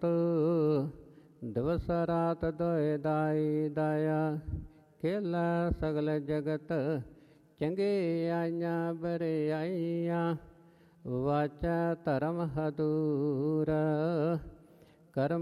ਭਗਤ ਦਿਵਸ ਰਾਤ ਦੋਇ ਦਾਈ ਦਾਇਆ। ਖੇਲਾ ਸਗਲ ਜਗਤ ਚੰਗੇ ਆਈਆਂ ਬਰਿਆਈਆਂ। ਵਾਚਾ ਧਰਮ ਹਦੂਰ ਕਰਮ